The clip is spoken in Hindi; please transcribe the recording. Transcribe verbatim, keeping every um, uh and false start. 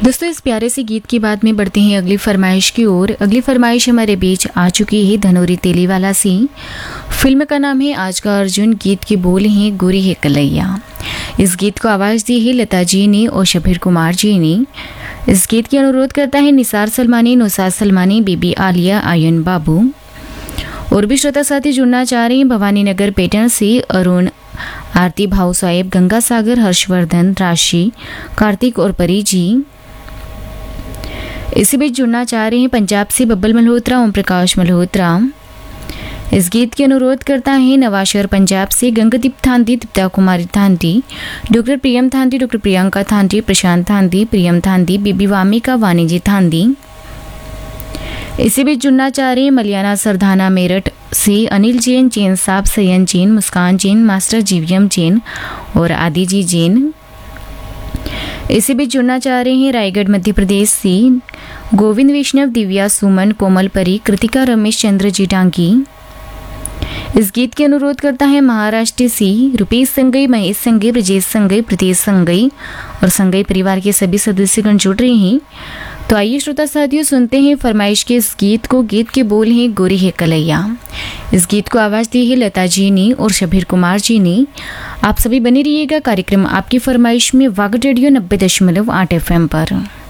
दोस्तों, इस प्यारे से गीत के बाद में बढ़ते हैं अगली फरमाइश की ओर। अगली फरमाइश हमारे बीच आ चुकी है धनोरी तेलीवाला सी। फिल्म का नाम है आज का अर्जुन, गीत के बोल हैं गोरी है कलैया। इस गीत को आवाज़ दी है लता जी ने और शबीर कुमार जी ने। इस गीत की अनुरोध करता है निसार सलमानी, नुसार सलमानी, बीबी आलिया, आयन बाबू। और भी श्रोता साथी जुड़ना चाह रहे हैं भवानी नगर पेटन से अरुण, आरती, भाऊ साहेब, गंगा सागर, हर्षवर्धन, राशि, कार्तिक और परी जी। इसी बीच जुड़ना चाह रहे हैं पंजाब से बब्बल मल्होत्रा, ओम प्रकाश मल्होत्रा। इस गीत की अनुरोध करता है नवाशहर पंजाब से गंगदीप थांदी, दीप्ता कुमारी थांदी, डॉक्टर प्रियम थांदी, डॉक्टर प्रियंका थांदी, प्रशांत थांदी, प्रियम थांदी, बीबी वामिका, वाणिजी थांदी। इसी बीच जुड़ना चाह रहे हैं मलियाना सरधाना मेरठ से अनिल जैन, जैन साहब, सयन जैन, मुस्कान जैन, मास्टर जीवीएम जैन और आदिजी जैन। इसी बीच जुड़ना चाह रहे हैं रायगढ़ मध्य प्रदेश से गोविंद वैष्णव, दिव्या, सुमन, कोमल परी, कृतिका, रमेश चंद्र जी डांगी। इस गीत के अनुरोध करता है महाराष्ट्र से रुपेश संगई, महेश संगई, ब्रजेश संगई, प्रीतेश संगई और संगई परिवार के सभी सदस्यगण जुड़ रहे हैं। तो आइए श्रोता साथियों, सुनते हैं फरमाइश के इस गीत को। गीत के बोल हैं गोरी है कलैया। इस गीत को आवाज़ दी है लता जी ने और शबीर कुमार जी ने। आप सभी बने रहिएगा कार्यक्रम आपकी फरमाइश में वाग रेडियो नब्बे दशमलव आठ एफ एम पर।